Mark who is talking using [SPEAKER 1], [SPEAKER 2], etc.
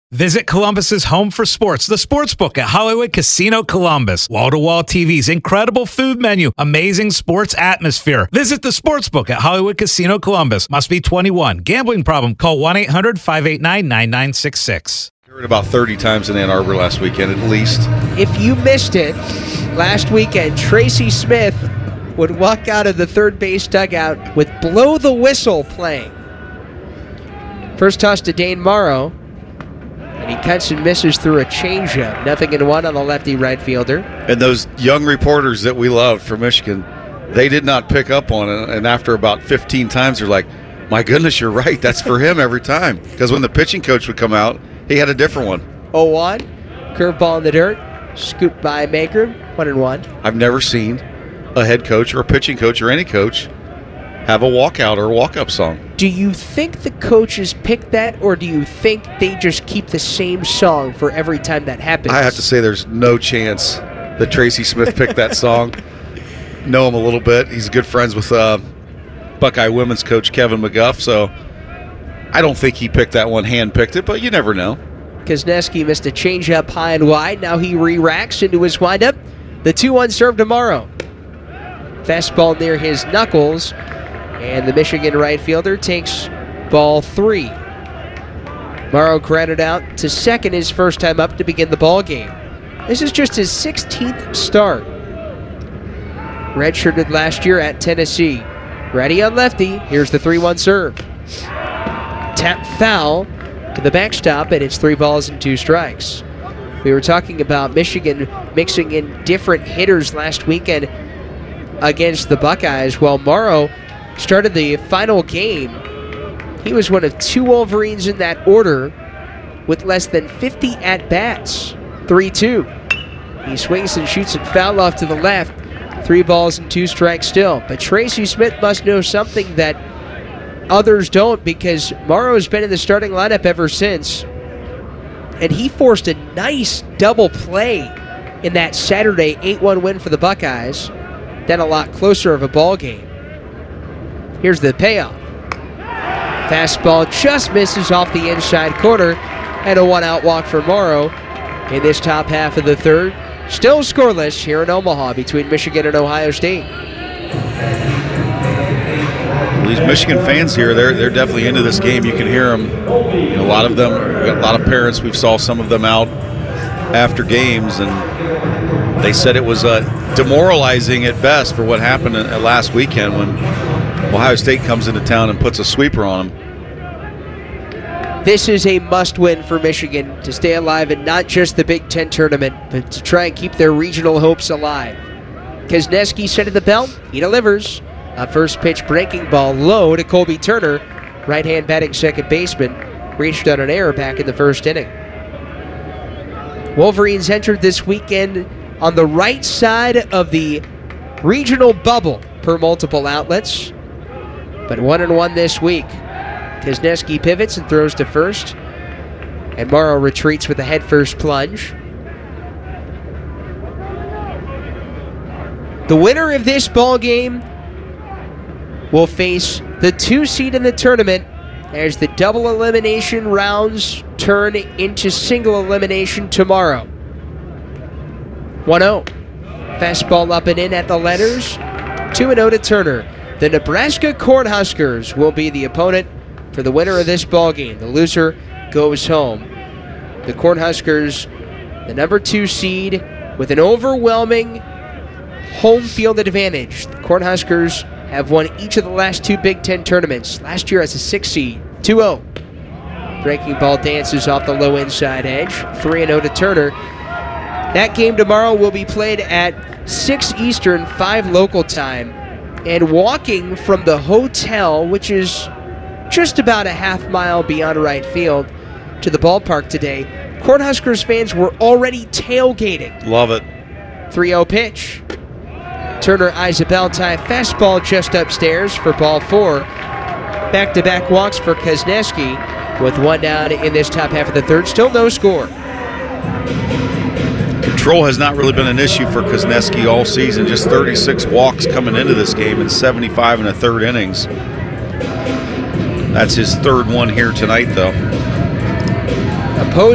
[SPEAKER 1] Visit Columbus's home for sports, the Sportsbook at Hollywood Casino Columbus. Wall-to-wall TVs, incredible food menu, amazing sports atmosphere. Visit the Sportsbook at Hollywood Casino Columbus. Must be 21. Gambling problem? Call 1-800-589-9966.
[SPEAKER 2] Heard about 30 times in Ann Arbor last weekend, at least.
[SPEAKER 3] If you missed it, last weekend, Tracy Smith would walk out of the third base dugout with Blow the Whistle playing. First toss to Dane Morrow. And he cuts and misses through a changeup. 0-1 on the lefty right fielder.
[SPEAKER 2] And those young reporters that we love from Michigan, they did not pick up on it. And after about 15 times, they're like, my goodness, you're right. That's for him every time. Because when the pitching coach would come out, he had a different one.
[SPEAKER 3] 0-1. Curveball in the dirt. Scooped by Maker. 1-1.
[SPEAKER 2] I've never seen a head coach or a pitching coach or any coach have a walkout or a walk-up song.
[SPEAKER 3] Do you think the coaches pick that, or do you think they just keep the same song for every time that happens?
[SPEAKER 2] I have to say there's no chance that Tracy Smith picked that song. Know him a little bit. He's good friends with Buckeye women's coach Kevin McGuff, so I don't think he picked that one, hand-picked it, but you never know.
[SPEAKER 3] Kozneski missed a changeup high and wide. Now he re-racks into his windup. The 2-1 serve tomorrow. Fastball near his knuckles. And the Michigan right fielder takes ball 3. Morrow grounded out to second his first time up to begin the ball game. This is just his 16th start. Redshirted last year at Tennessee. Ready on lefty. Here's the 3-1 serve. Tap foul to the backstop, and it's 3 balls and 2 strikes. We were talking about Michigan mixing in different hitters last weekend against the Buckeyes. Well, Morrow started the final game. He was one of 2 Wolverines in that order with less than 50 at-bats. 3-2. He swings and shoots it foul off to the left. 3 balls and 2 strikes still. But Tracy Smith must know something that others don't, because Morrow has been in the starting lineup ever since. And he forced a nice double play in that Saturday 8-1 win for the Buckeyes. Then a lot closer of a ball game. Here's the payoff. Fastball just misses off the inside corner, and a 1-out walk for Morrow in this top half of the third. Still scoreless here in Omaha between Michigan and Ohio State.
[SPEAKER 2] These Michigan fans here, they're definitely into this game. You can hear them. A lot of them, a lot of parents, we've saw some of them out after games, and they said it was demoralizing at best for what happened last weekend when Ohio State comes into town and puts a sweeper on them.
[SPEAKER 3] This is a must-win for Michigan to stay alive in not just the Big Ten tournament, but to try and keep their regional hopes alive. Kozneski set at the belt. He delivers. A first pitch breaking ball low to Colby Turner. Right-hand batting second baseman. Reached on an error back in the first inning. Wolverines entered this weekend on the right side of the regional bubble per multiple outlets. But 1-1 this week. Kozneski pivots and throws to first. And Morrow retreats with a head-first plunge. The winner of this ball game will face the 2 seed in the tournament as the double elimination rounds turn into single elimination tomorrow. 1-0. Fastball up and in at the letters. 2-0 to Turner. The Nebraska Cornhuskers will be the opponent for the winner of this ball game. The loser goes home. The Cornhuskers, the number 2 seed, with an overwhelming home field advantage. The Cornhuskers have won each of the last 2 Big Ten tournaments. Last year as a 6 seed. 2-0. Breaking ball dances off the low inside edge. 3-0 to Turner. That game tomorrow will be played at 6 Eastern, 5 local time. And walking from the hotel, which is just about a half mile beyond right field, to the ballpark today, Cornhuskers fans were already tailgating.
[SPEAKER 2] Love it.
[SPEAKER 3] 3-0 pitch. Turner eyes a bell-tie fastball just upstairs for ball 4. Back-to-back walks for Kozneski with 1 down in this top half of the third. Still no score.
[SPEAKER 2] Control has not really been an issue for Kozneski all season. Just 36 walks coming into this game and 75 in the third innings. That's his third one here tonight, though.
[SPEAKER 3] Opposing